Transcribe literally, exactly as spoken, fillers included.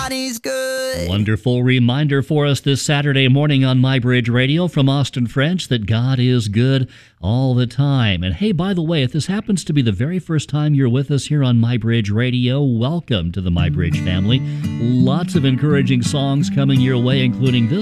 God is good. Wonderful reminder for us this Saturday morning on MyBridge Radio from Austin French that God is good all the time. And hey, by the way, if this happens to be the very first time you're with us here on MyBridge Radio, welcome to the MyBridge family. Lots of encouraging songs coming your way, including this